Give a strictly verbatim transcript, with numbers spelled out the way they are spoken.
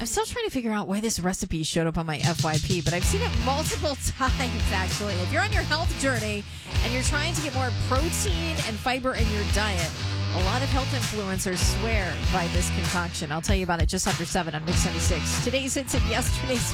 I'm still trying to figure out why this recipe showed up on my F Y P, but I've seen it multiple times, actually. If you're on your health journey and you're trying to get more protein and fiber in your diet, a lot of health influencers swear by this concoction. I'll tell you about it just after seven on Mix ninety-six. Today's hits and yesterday's